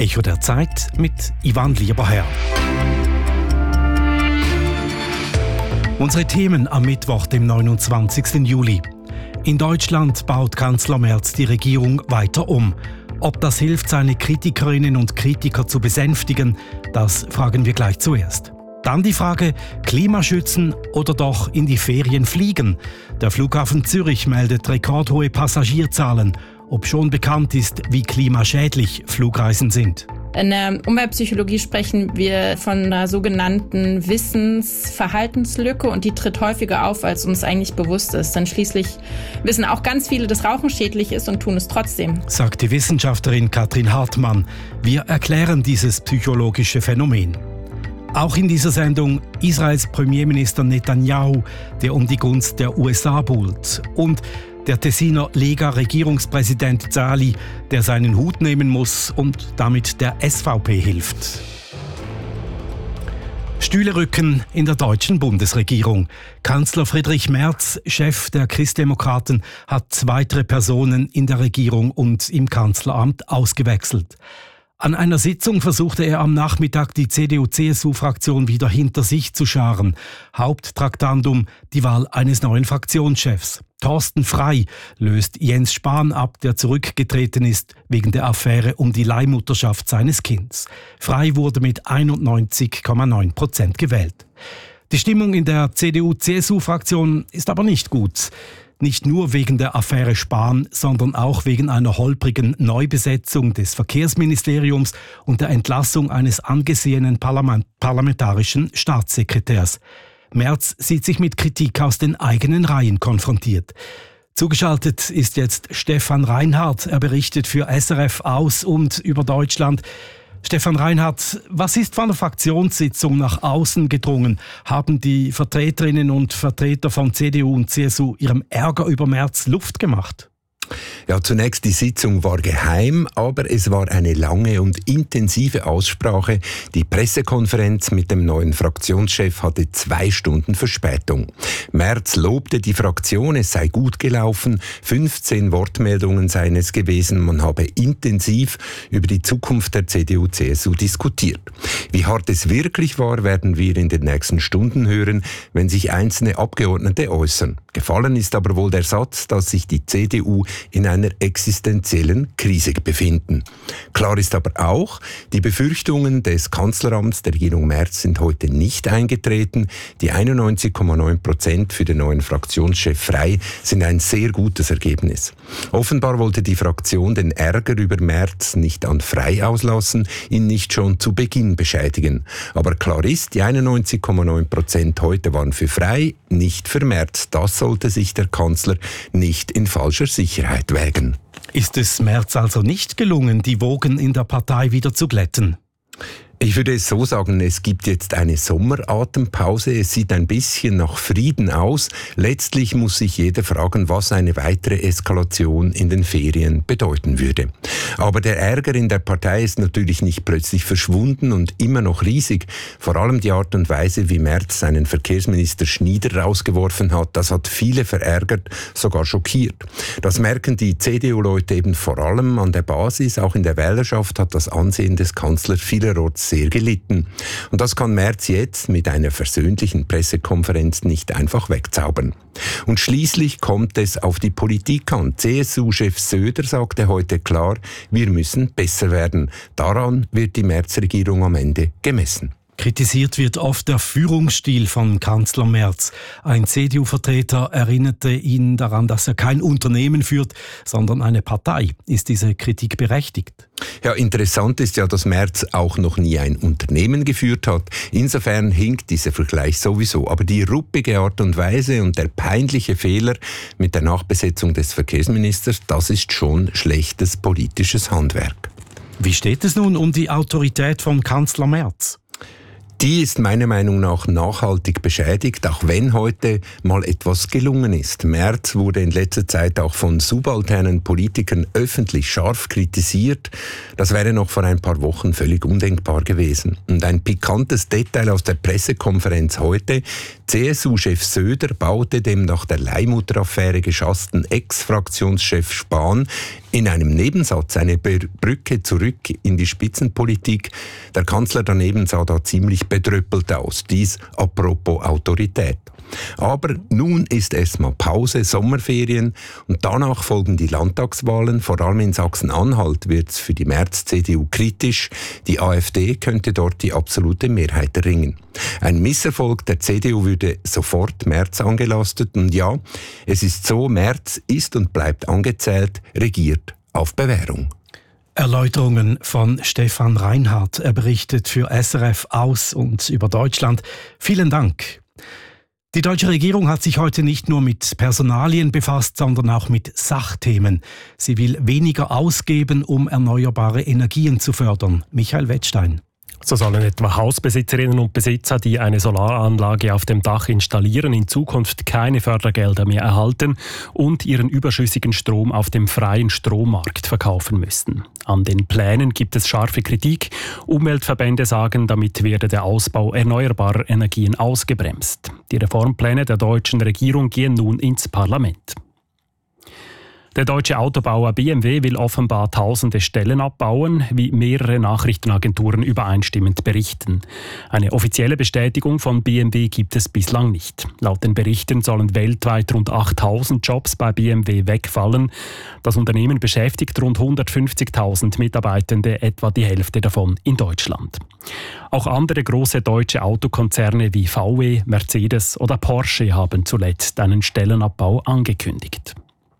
Echo der Zeit mit Ivan Lieberherr. Unsere Themen am Mittwoch, dem 29. Juli. In Deutschland baut Kanzler Merz die Regierung weiter um. Ob das hilft, seine Kritikerinnen und Kritiker zu besänftigen, das fragen wir gleich zuerst. Dann die Frage, Klimaschützen oder doch in die Ferien fliegen? Der Flughafen Zürich meldet rekordhohe Passagierzahlen, obschon bekannt ist, wie klimaschädlich Flugreisen sind. In der Umweltpsychologie sprechen wir von einer sogenannten Wissensverhaltenslücke und die tritt häufiger auf, als uns eigentlich bewusst ist. Denn schließlich wissen auch ganz viele, dass Rauchen schädlich ist und tun es trotzdem. Sagt die Wissenschaftlerin Katrin Hartmann. Wir erklären dieses psychologische Phänomen. Auch in dieser Sendung Israels Premierminister Netanyahu, der um die Gunst der USA buhlt. Und der Tessiner Lega-Regierungspräsident Zali, der seinen Hut nehmen muss und damit der SVP hilft. Stühlerücken in der deutschen Bundesregierung. Kanzler Friedrich Merz, Chef der Christdemokraten, hat weitere Personen in der Regierung und im Kanzleramt ausgewechselt. An einer Sitzung versuchte er am Nachmittag die CDU-CSU-Fraktion wieder hinter sich zu scharen. Haupttraktandum die Wahl eines neuen Fraktionschefs. Thorsten Frey löst Jens Spahn ab, der zurückgetreten ist wegen der Affäre um die Leihmutterschaft seines Kindes. Frey wurde mit 91,9% gewählt. Die Stimmung in der CDU-CSU-Fraktion ist aber nicht gut. Nicht nur wegen der Affäre Spahn, sondern auch wegen einer holprigen Neubesetzung des Verkehrsministeriums und der Entlassung eines angesehenen parlamentarischen Staatssekretärs. Merz sieht sich mit Kritik aus den eigenen Reihen konfrontiert. Zugeschaltet ist jetzt Stefan Reinhardt. Er berichtet für SRF aus und über Deutschland. Stefan Reinhardt, was ist von der Fraktionssitzung nach außen gedrungen? Haben die Vertreterinnen und Vertreter von CDU und CSU ihrem Ärger über Merz Luft gemacht? Ja, zunächst, die Sitzung war geheim, aber es war eine lange und intensive Aussprache. Die Pressekonferenz mit dem neuen Fraktionschef hatte 2 Stunden Verspätung. Merz lobte die Fraktion, es sei gut gelaufen, 15 Wortmeldungen seien es gewesen, man habe intensiv über die Zukunft der CDU-CSU diskutiert. Wie hart es wirklich war, werden wir in den nächsten Stunden hören, wenn sich einzelne Abgeordnete äußern. Gefallen ist aber wohl der Satz, dass sich die CDU in einer existenziellen Krise befinden. Klar ist aber auch, die Befürchtungen des Kanzleramts der Regierung Merz sind heute nicht eingetreten. Die 91,9% für den neuen Fraktionschef Frey sind ein sehr gutes Ergebnis. Offenbar wollte die Fraktion den Ärger über Merz nicht an Frey auslassen, ihn nicht schon zu Beginn beschädigen. Aber klar ist, die 91,9% heute waren für Frey, nicht für Merz. Das sollte sich der Kanzler nicht in falscher Sicherheit wägen. Ist es Merz also nicht gelungen, die Wogen in der Partei wieder zu glätten? Ich würde es so sagen, es gibt jetzt eine Sommeratempause. Es sieht ein bisschen nach Frieden aus. Letztlich muss sich jeder fragen, was eine weitere Eskalation in den Ferien bedeuten würde. Aber der Ärger in der Partei ist natürlich nicht plötzlich verschwunden und immer noch riesig. Vor allem die Art und Weise, wie Merz seinen Verkehrsminister Schnieder rausgeworfen hat, das hat viele verärgert, sogar schockiert. Das merken die CDU-Leute eben vor allem an der Basis. Auch in der Wählerschaft hat das Ansehen des Kanzlers vielerorts sehr gelitten. Und das kann Merz jetzt mit einer versöhnlichen Pressekonferenz nicht einfach wegzaubern. Und schließlich kommt es auf die Politik an. CSU-Chef Söder sagte heute klar, wir müssen besser werden. Daran wird die Merz-Regierung am Ende gemessen. Kritisiert wird oft der Führungsstil von Kanzler Merz. Ein CDU-Vertreter erinnerte ihn daran, dass er kein Unternehmen führt, sondern eine Partei. Ist diese Kritik berechtigt? Ja, interessant ist ja, dass Merz auch noch nie ein Unternehmen geführt hat. Insofern hinkt dieser Vergleich sowieso. Aber die ruppige Art und Weise und der peinliche Fehler mit der Nachbesetzung des Verkehrsministers, das ist schon schlechtes politisches Handwerk. Wie steht es nun um die Autorität von Kanzler Merz? Die ist meiner Meinung nach nachhaltig beschädigt, auch wenn heute mal etwas gelungen ist. Merz wurde in letzter Zeit auch von subalternen Politikern öffentlich scharf kritisiert. Das wäre noch vor ein paar Wochen völlig undenkbar gewesen. Und ein pikantes Detail aus der Pressekonferenz heute: CSU-Chef Söder baute dem nach der Leihmutteraffäre geschassten Ex-Fraktionschef Spahn In einem Nebensatz eine Brücke zurück in die Spitzenpolitik. Der Kanzler daneben sah da ziemlich bedröppelt aus. Dies apropos Autorität. Aber nun ist erstmal Pause, Sommerferien und danach folgen die Landtagswahlen. Vor allem in Sachsen-Anhalt wird es für die Merz-CDU kritisch. Die AfD könnte dort die absolute Mehrheit erringen. Ein Misserfolg der CDU würde sofort Merz angelastet. Und ja, es ist so, Merz ist und bleibt angezählt, regiert auf Bewährung. Erläuterungen von Stefan Reinhardt. Er berichtet für SRF aus und über Deutschland. Vielen Dank. Die deutsche Regierung hat sich heute nicht nur mit Personalien befasst, sondern auch mit Sachthemen. Sie will weniger ausgeben, um erneuerbare Energien zu fördern. Michael Wettstein. So sollen etwa Hausbesitzerinnen und Besitzer, die eine Solaranlage auf dem Dach installieren, in Zukunft keine Fördergelder mehr erhalten und ihren überschüssigen Strom auf dem freien Strommarkt verkaufen müssen. An den Plänen gibt es scharfe Kritik. Umweltverbände sagen, damit werde der Ausbau erneuerbarer Energien ausgebremst. Die Reformpläne der deutschen Regierung gehen nun ins Parlament. Der deutsche Autobauer BMW will offenbar tausende Stellen abbauen, wie mehrere Nachrichtenagenturen übereinstimmend berichten. Eine offizielle Bestätigung von BMW gibt es bislang nicht. Laut den Berichten sollen weltweit rund 8000 Jobs bei BMW wegfallen. Das Unternehmen beschäftigt rund 150.000 Mitarbeitende, etwa die Hälfte davon in Deutschland. Auch andere große deutsche Autokonzerne wie VW, Mercedes oder Porsche haben zuletzt einen Stellenabbau angekündigt.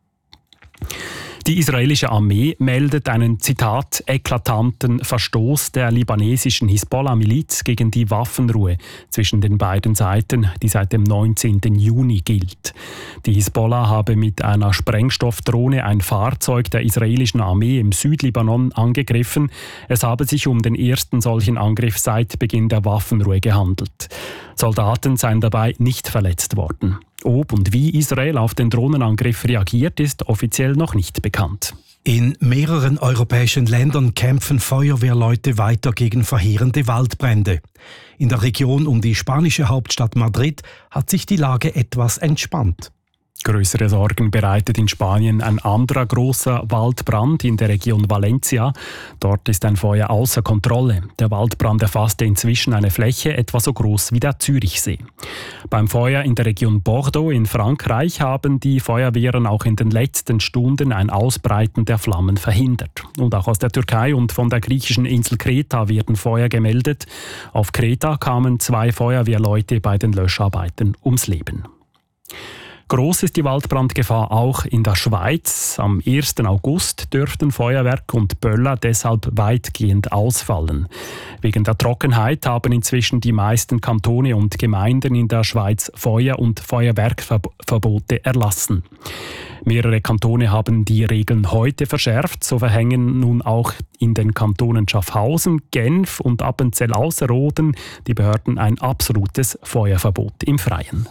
Die israelische Armee meldet einen, Zitat, eklatanten Verstoß der libanesischen Hisbollah-Miliz gegen die Waffenruhe zwischen den beiden Seiten, die seit dem 19. Juni gilt. Die Hisbollah habe mit einer Sprengstoffdrohne ein Fahrzeug der israelischen Armee im Südlibanon angegriffen. Es habe sich um den ersten solchen Angriff seit Beginn der Waffenruhe gehandelt. Soldaten seien dabei nicht verletzt worden. Ob und wie Israel auf den Drohnenangriff reagiert, ist offiziell noch nicht bekannt. In mehreren europäischen Ländern kämpfen Feuerwehrleute weiter gegen verheerende Waldbrände. In der Region um die spanische Hauptstadt Madrid hat sich die Lage etwas entspannt. Größere Sorgen bereitet in Spanien ein anderer großer Waldbrand in der Region Valencia. Dort ist ein Feuer außer Kontrolle. Der Waldbrand erfasste inzwischen eine Fläche etwa so groß wie der Zürichsee. Beim Feuer in der Region Bordeaux in Frankreich haben die Feuerwehren auch in den letzten Stunden ein Ausbreiten der Flammen verhindert. Und auch aus der Türkei und von der griechischen Insel Kreta werden Feuer gemeldet. Auf Kreta kamen 2 Feuerwehrleute bei den Löscharbeiten ums Leben. Groß ist die Waldbrandgefahr auch in der Schweiz. Am 1. August dürften Feuerwerk und Böller deshalb weitgehend ausfallen. Wegen der Trockenheit haben inzwischen die meisten Kantone und Gemeinden in der Schweiz Feuer- und Feuerwerkverbote erlassen. Mehrere Kantone haben die Regeln heute verschärft. So verhängen nun auch in den Kantonen Schaffhausen, Genf und Appenzell-Ausserrhoden die Behörden ein absolutes Feuerverbot im Freien.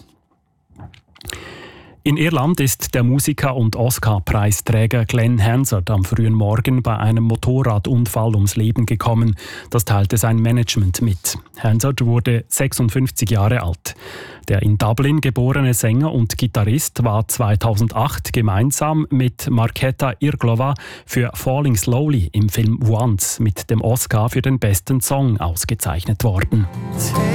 In Irland ist der Musiker und Oscar-Preisträger Glenn Hansard am frühen Morgen bei einem Motorradunfall ums Leben gekommen. Das teilte sein Management mit. Hansard wurde 56 Jahre alt. Der in Dublin geborene Sänger und Gitarrist war 2008 gemeinsam mit Markéta Irglova für Falling Slowly im Film Once mit dem Oscar für den besten Song ausgezeichnet worden.